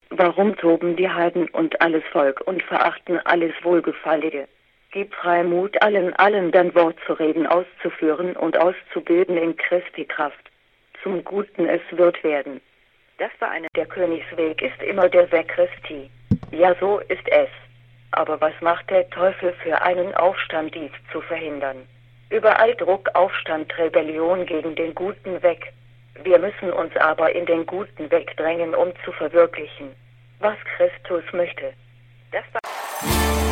Warum toben die Heiden und alles Volk und verachten alles Wohlgefallige? Gib Freimut allen dein Wort zu reden, auszuführen und auszubilden in Christi Kraft. Zum Guten es wird werden. Der Königsweg ist immer der Weg Christi. Ja, so ist es. Aber was macht der Teufel für einen Aufstand, dies zu verhindern? Überall Druck, Aufstand, Rebellion gegen den guten Weg. Wir müssen uns aber in den guten Weg drängen, um zu verwirklichen, was Christus möchte.